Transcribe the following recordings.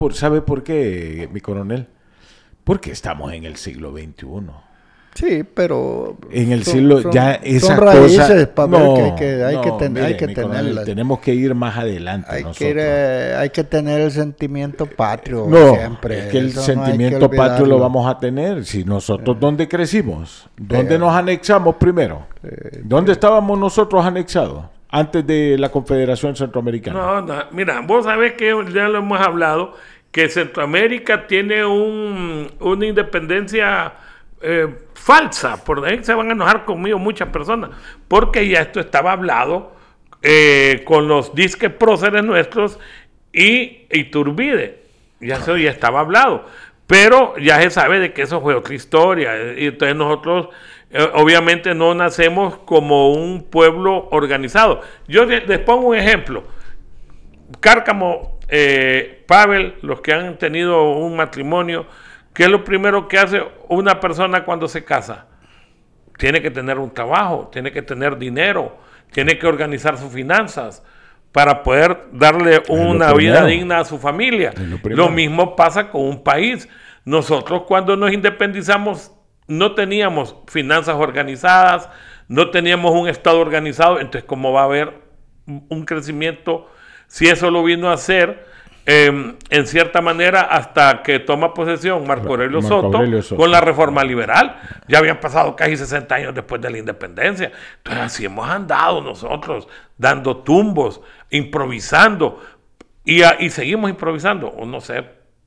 ¿Sabe por qué, mi coronel? Porque estamos en el siglo XXI. Sí, pero en el siglo ya esas son raíces cosas no, que hay que tenerlas. Tenemos que ir más adelante. Hay que tener el sentimiento patrio siempre. Es que el sentimiento patrio lo vamos a tener. Si nosotros, ¿dónde crecimos? ¿Dónde nos anexamos primero? ¿Dónde estábamos nosotros anexados? Antes de la Confederación Centroamericana. No, mira, vos sabés que ya lo hemos hablado, que Centroamérica tiene una independencia falsa. Por ahí se van a enojar conmigo muchas personas, porque ya esto estaba hablado con los disque próceres nuestros y Iturbide. Eso ya estaba hablado, pero ya se sabe de que eso fue otra historia. Y entonces nosotros obviamente no nacemos como un pueblo organizado. Yo les pongo un ejemplo. Cárcamo, Pavel, los que han tenido un matrimonio, ¿qué es lo primero que hace una persona cuando se casa? Tiene que tener un trabajo, tiene que tener dinero, tiene que organizar sus finanzas para poder darle una vida digna a su familia. Lo mismo pasa con un país. Nosotros cuando nos independizamos no teníamos finanzas organizadas, no teníamos un Estado organizado, entonces ¿cómo va a haber un crecimiento si eso lo vino a hacer en cierta manera hasta que toma posesión Marco Aurelio Soto con la reforma liberal? Ya habían pasado casi 60 años después de la independencia. Entonces así hemos andado nosotros, dando tumbos, improvisando y seguimos improvisando, o no sé.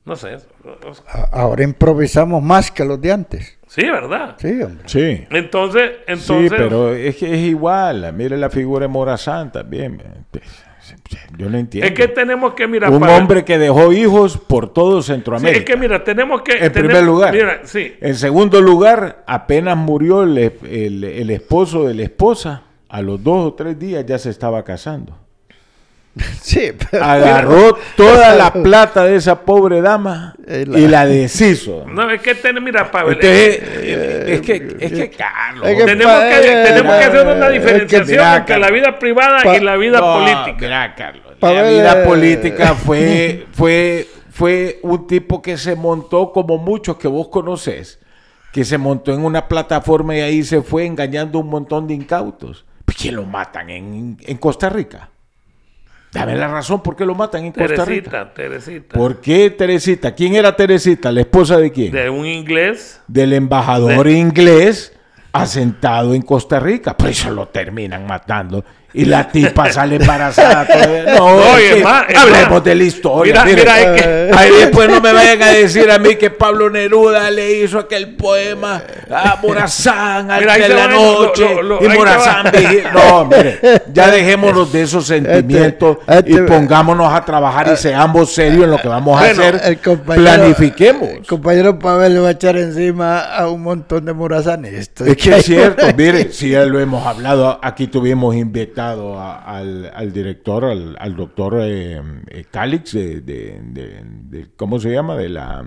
Ahora improvisamos más que los de antes. Sí, ¿verdad? Sí, hombre. Sí. Entonces... Sí, pero es que es igual. Mire la figura de Morazán también. Yo no entiendo. Es que tenemos que mirar... Un hombre que dejó hijos por todo Centroamérica. Sí, es que mira, tenemos que... En primer lugar. Mira, sí. En segundo lugar, apenas murió el esposo de la esposa, a los 2 o 3 días ya se estaba casando. Sí, pero agarró toda la plata de esa pobre dama y la deshizo. No, es que mira, Pavel. Es que Carlos. Tenemos que hacer una diferenciación entre la vida privada y la vida política. Mira, Carlos. La vida política fue un tipo que se montó como muchos que vos conocés, que se montó en una plataforma y ahí se fue engañando un montón de incautos. ¿Por qué lo matan en Costa Rica? Dame la razón por qué lo matan en Costa Rica. Teresita. ¿Por qué Teresita? ¿Quién era Teresita? ¿La esposa de quién? De un inglés. Del embajador inglés asentado en Costa Rica. Por eso lo terminan matando. Y la tipa sale embarazada. Hablemos de la historia. Mira, es que... Ahí después no me vayan a decir a mí que Pablo Neruda le hizo aquel poema a Morazán al de la noche y Morazán vigila. No, mire, ya dejémonos de esos sentimientos y pongámonos a trabajar y seamos serios en lo que vamos a hacer. Planifiquemos. El compañero Pavel le va a echar encima a un montón de morazanistas. Es que es cierto, mire, si ya lo hemos hablado, aquí tuvimos invitado al director, al doctor Calix de ¿cómo se llama?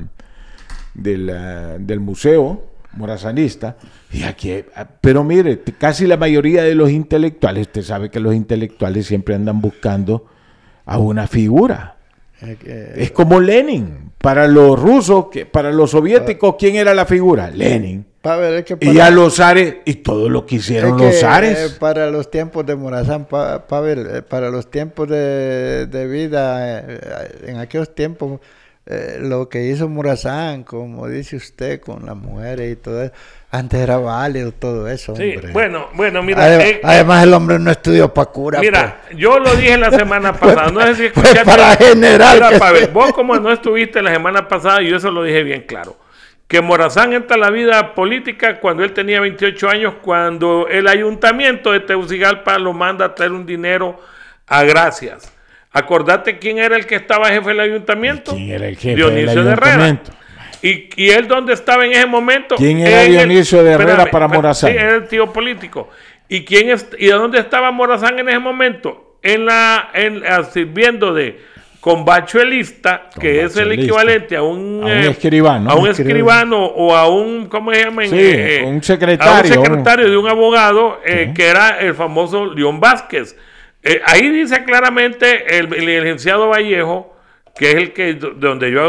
Del museo morazanista. Y aquí, pero mire, casi la mayoría de los intelectuales, usted sabe que los intelectuales siempre andan buscando a una figura. Es como Lenin. Para los rusos, para los soviéticos, ¿quién era la figura? Lenin. Y a los zares, y todo lo que hicieron los zares. Para los tiempos de Morazán, Pavel, para los tiempos de vida, en aquellos tiempos, lo que hizo Morazán, como dice usted, con las mujeres y todo eso, antes era válido todo eso, hombre. Sí, bueno, mira. Además, el hombre no estudió para cura. Mira, yo lo dije la semana pasada, no sé si escuchaste. Para general. Mira, Pavel, vos como no estuviste la semana pasada, yo eso lo dije bien claro. Que Morazán entra a la vida política cuando él tenía 28 años, cuando el ayuntamiento de Tegucigalpa lo manda a traer un dinero a Gracias. Acordate quién era el que estaba jefe del ayuntamiento. ¿Quién era el jefe Dionisio de Herrera. ¿Y él dónde estaba en ese momento? ¿Quién era Dionisio de Herrera para Morazán? Sí, era el tío político. ¿Y dónde estaba Morazán en ese momento? Sirviendo de combachuelista, que es el equivalente a un escribano. A un escribano o a un, ¿cómo se llama? Un secretario. A un secretario de un abogado, que era el famoso León Vázquez. Ahí dice claramente el licenciado Vallejo que es el que donde yo